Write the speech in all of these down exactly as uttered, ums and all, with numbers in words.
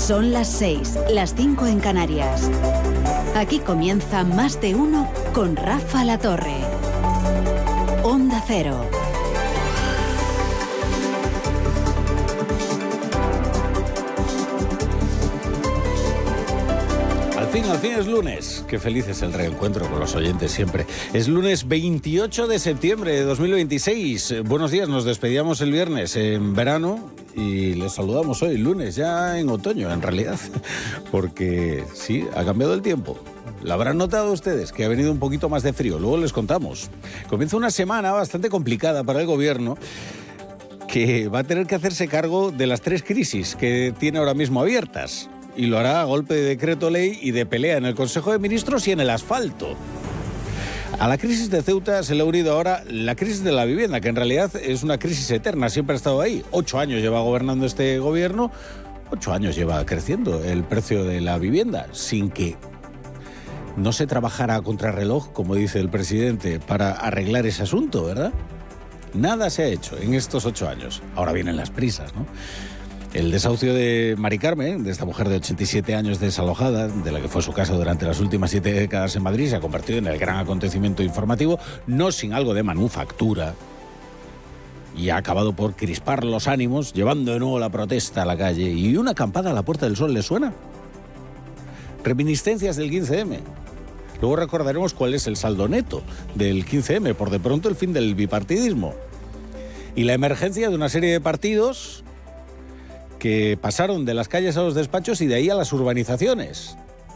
Son las seis, las cinco en Canarias. Aquí comienza Más de Uno con Rafa La Torre. Onda Cero. Al fin, al fin es lunes. Qué feliz es el reencuentro con los oyentes siempre. Es lunes veintiocho de septiembre de dos mil veintiséis. Buenos días, nos despedíamos el viernes en verano y les saludamos hoy, lunes, ya en otoño en realidad. Porque sí, ha cambiado el tiempo. Lo habrán notado ustedes, que ha venido un poquito más de frío. Luego les contamos. Comienza una semana bastante complicada para el gobierno, que va a tener que hacerse cargo de las tres crisis que tiene ahora mismo abiertas. Y lo hará a golpe de decreto ley y de pelea en el Consejo de Ministros y en el asfalto. A la crisis de Ceuta se le ha unido ahora la crisis de la vivienda, que en realidad es una crisis eterna, siempre ha estado ahí. Ocho años lleva gobernando este gobierno, ocho años lleva creciendo el precio de la vivienda, sin que no se trabajara a contrarreloj, como dice el presidente, para arreglar ese asunto, ¿verdad? Nada se ha hecho en estos ocho años. Ahora vienen las prisas, ¿no? El desahucio de Mari Carmen, de esta mujer de ochenta y siete años desalojada, de la que fue su casa durante las últimas siete décadas en Madrid, se ha convertido en el gran acontecimiento informativo, no sin algo de manufactura, y ha acabado por crispar los ánimos, llevando de nuevo la protesta a la calle. ¿Y una acampada a la Puerta del Sol le suena? Reminiscencias del quince eme. Luego recordaremos cuál es el saldo neto del quince eme, por de pronto el fin del bipartidismo. Y la emergencia de una serie de partidos que pasaron de las calles a los despachos y de ahí a las urbanizaciones.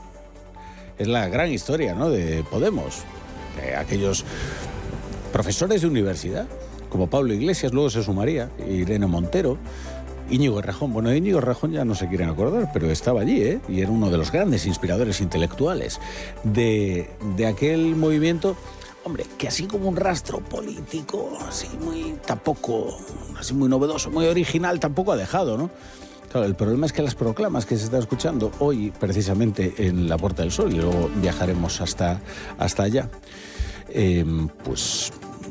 Es la gran historia, ¿no?, de Podemos. De aquellos profesores de universidad, como Pablo Iglesias, luego se sumaría Irene Montero, Íñigo Errejón. Bueno, de Íñigo Errejón ya no se quieren acordar, pero estaba allí, ¿eh? Y era uno de los grandes inspiradores intelectuales de, de aquel movimiento. Hombre, que así como un rastro político, así muy, tampoco, así muy novedoso, muy original, tampoco ha dejado, ¿no? Claro, el problema es que las proclamas que se están escuchando hoy, precisamente en la Puerta del Sol, y luego viajaremos hasta, hasta allá, eh, pues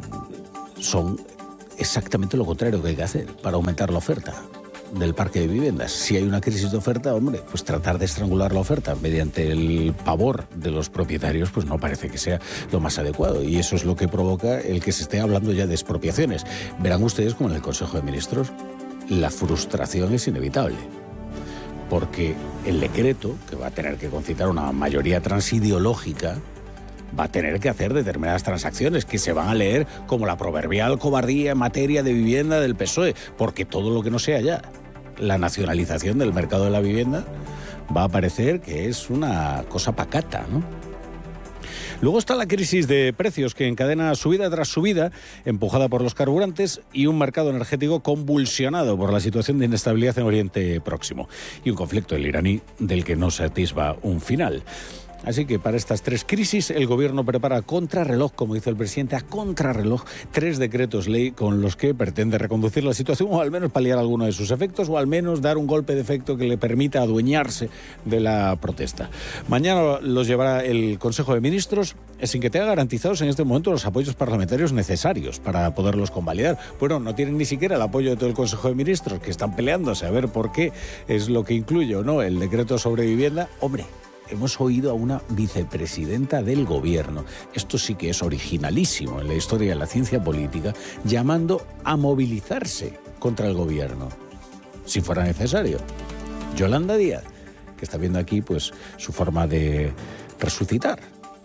son exactamente lo contrario que hay que hacer para aumentar la oferta del parque de viviendas. Si hay una crisis de oferta, hombre, pues tratar de estrangular la oferta mediante el pavor de los propietarios, pues no parece que sea lo más adecuado. Y eso es lo que provoca el que se esté hablando ya de expropiaciones. Verán ustedes como en el Consejo de Ministros la frustración es inevitable. Porque el decreto, que va a tener que concitar una mayoría transideológica, va a tener que hacer determinadas transacciones que se van a leer como la proverbial cobardía en materia de vivienda del P S O E, porque todo lo que no sea ya la nacionalización del mercado de la vivienda va a parecer que es una cosa pacata, ¿no? Luego está la crisis de precios que encadena subida tras subida, empujada por los carburantes, y un mercado energético convulsionado por la situación de inestabilidad en Oriente Próximo, y un conflicto el iraní del que no se atisba un final. Así que para estas tres crisis el gobierno prepara a contrarreloj, como dice el presidente, a contrarreloj, tres decretos ley con los que pretende reconducir la situación o al menos paliar alguno de sus efectos o al menos dar un golpe de efecto que le permita adueñarse de la protesta. Mañana los llevará el Consejo de Ministros sin que tenga garantizados en este momento los apoyos parlamentarios necesarios para poderlos convalidar. Bueno, no tienen ni siquiera el apoyo de todo el Consejo de Ministros, que están peleándose a ver por qué es lo que incluye o no el decreto sobre vivienda. Hombre, hemos oído a una vicepresidenta del gobierno, esto sí que es originalísimo en la historia de la ciencia política, llamando a movilizarse contra el gobierno, si fuera necesario. Yolanda Díaz, que está viendo aquí pues su forma de resucitar.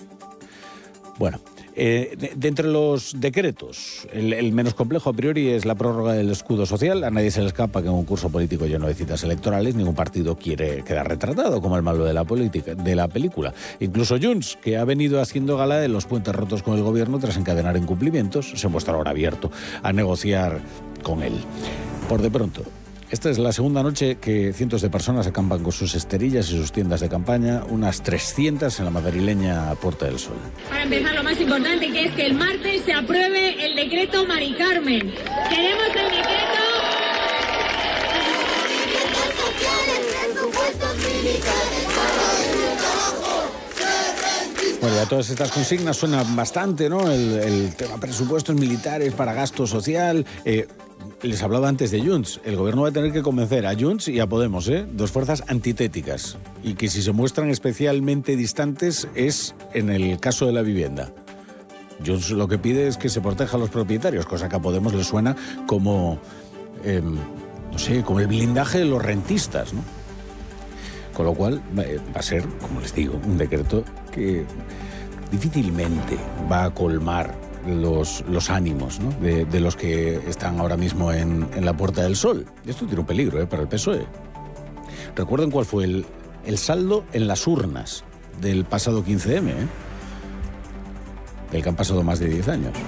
Bueno, eh, de, de entre los decretos, el, el menos complejo a priori es la prórroga del escudo social. A nadie se le escapa que en un curso político lleno de citas electorales ningún partido quiere quedar retratado como el malo de la política, de la película. Incluso Junts, que ha venido haciendo gala de los puentes rotos con el gobierno tras encadenar incumplimientos, se muestra ahora abierto a negociar con él. Por de pronto, esta es la segunda noche que cientos de personas acampan con sus esterillas y sus tiendas de campaña, unas trescientas en la madrileña Puerta del Sol. Para empezar, lo más importante, que es que el martes se apruebe el decreto Mari Carmen. Queremos el decreto... Bueno, ya todas estas consignas suenan bastante, ¿no? El, el tema presupuestos militares para gasto social... Eh, les hablaba antes de Junts. El gobierno va a tener que convencer a Junts y a Podemos, ¿eh? Dos fuerzas antitéticas. Y que si se muestran especialmente distantes es en el caso de la vivienda. Junts lo que pide es que se proteja a los propietarios, cosa que a Podemos le suena como, eh, no sé, como el blindaje de los rentistas, ¿no? Con lo cual va a ser, como les digo, un decreto que difícilmente va a colmar los, los ánimos, ¿no? de, de los que están ahora mismo en, en la Puerta del Sol. Esto tiene un peligro, ¿eh? Para el P S O E. Recuerden cuál fue el, el saldo en las urnas del pasado quince eme, ¿eh? Del que han pasado más de diez años.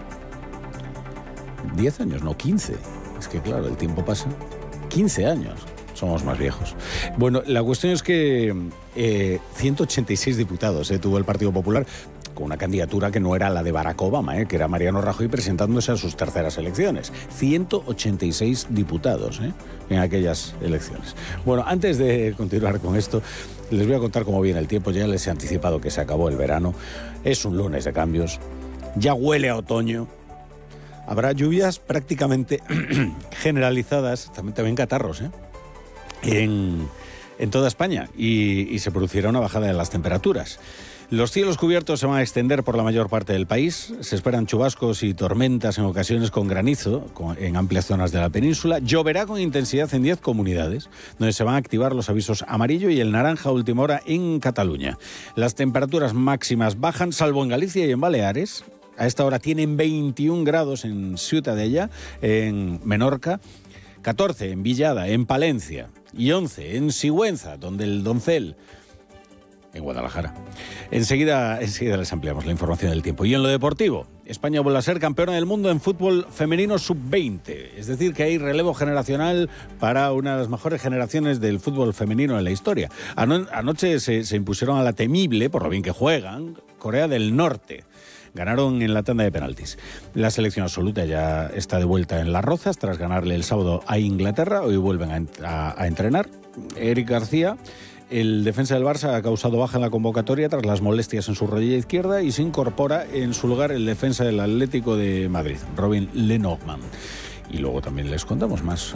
diez años, no quince. Es que claro, el tiempo pasa. quince años. Somos más viejos. Bueno, la cuestión es que eh, ciento ochenta y seis diputados eh, tuvo el Partido Popular, con una candidatura que no era la de Barack Obama, eh, que era Mariano Rajoy presentándose a sus terceras elecciones. ciento ochenta y seis diputados eh, en aquellas elecciones. Bueno, antes de continuar con esto, les voy a contar cómo viene el tiempo. Ya les he anticipado que se acabó el verano. Es un lunes de cambios. Ya huele a otoño. Habrá lluvias prácticamente generalizadas, también, también catarros, ¿eh? En, en toda España y, y se producirá una bajada de las temperaturas. Los cielos cubiertos se van a extender por la mayor parte del país. Se esperan chubascos y tormentas en ocasiones con granizo con, en amplias zonas de la península. Lloverá con intensidad en diez comunidades, donde se van a activar los avisos amarillo y el naranja a última hora en Cataluña. Las temperaturas máximas bajan, salvo en Galicia y en Baleares. A esta hora tienen veintiún grados en Ciutadella, en Menorca, catorce en Villada, en Palencia, y once en Sigüenza, donde el Doncel, en Guadalajara. Enseguida, enseguida les ampliamos la información del tiempo. Y en lo deportivo, España vuelve a ser campeona del mundo en fútbol femenino sub veinte. Es decir, que hay relevo generacional para una de las mejores generaciones del fútbol femenino en la historia. Ano- anoche se, se impusieron a la temible, por lo bien que juegan, Corea del Norte. Ganaron en la tanda de penaltis. La selección absoluta ya está de vuelta en Las Rozas tras ganarle el sábado a Inglaterra. Hoy vuelven a, ent- a, a entrenar. Eric García, el defensa del Barça, ha causado baja en la convocatoria tras las molestias en su rodilla izquierda y se incorpora en su lugar el defensa del Atlético de Madrid, Robin Lenormand. Y luego también les contamos más